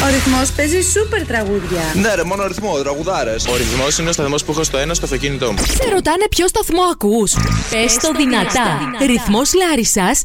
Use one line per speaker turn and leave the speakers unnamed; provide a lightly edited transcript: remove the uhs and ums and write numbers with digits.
Ο Ρυθμός παίζει σούπερ τραγούδια.
Ναι, ρε, μόνο ρυθμό, τραγουδάρες.
Ο Ρυθμός είναι ο σταθμός που έχω στο ένα στο αυτοκίνητό μου.
Σε ρωτάνε ποιο σταθμό ακούς. Πες το δυνατά. Ρυθμός Λάρισσας